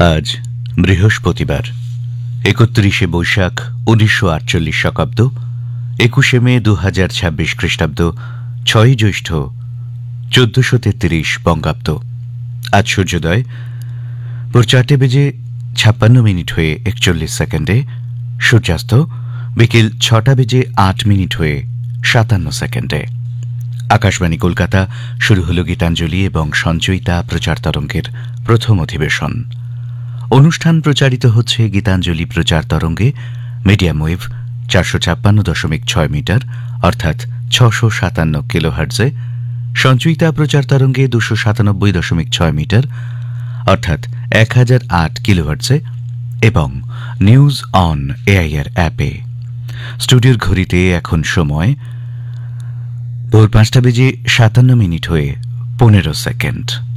আজ বৃহস্পতিবার ৩১শে বৈশাখ ১৯৪৮ শকাব্দ ২১শে মে ২০২৬ খ্রিস্টাব্দ ৬ই জ্যৈষ্ঠ ১৪৩৩ বঙ্গাব্দ। আজ সূর্যোদয় ভোর ৪:৫৬ হয়ে ৪১ সেকেন্ডে, সূর্যাস্ত বিকেল ৬:০৮ হয়ে ৫৭ সেকেন্ডে। আকাশবাণী কলকাতা। শুরু হল গীতাঞ্জলি এবং সঞ্চয়িতা প্রচার তরঙ্গের প্রথম অধিবেশন। অনুষ্ঠান প্রচারিত হচ্ছে গীতাঞ্জলি প্রচার তরঙ্গে মিডিয়াম ওয়েভ ৪৫৬.৬ মিটার অর্থাৎ ৬৫৭ কিলোহার্টজে, সঞ্চয়িতা প্রচার তরঙ্গে ২৯৭.৬ মিটার অর্থাৎ ১০০৮ কিলোহার্টজে এবং নিউজ অন এআইআর অ্যাপে। স্টুডিওর ঘড়িতে এখন সময় ভোর ৫:৫৭ হয়ে ১৫ সেকেন্ড।